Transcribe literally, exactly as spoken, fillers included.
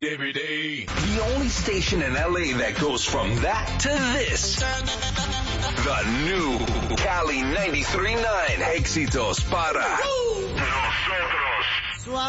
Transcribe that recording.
Every day. The only station in L A that goes from that to this. The new Cali ninety-three point nine. Éxitos para nosotros.